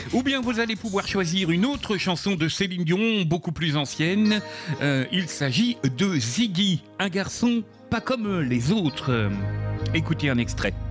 Ou bien vous allez pouvoir choisir une autre chanson de Céline Dion, beaucoup plus ancienne. Il s'agit de Ziggy, un garçon pas comme les autres. Écoutez un extrait.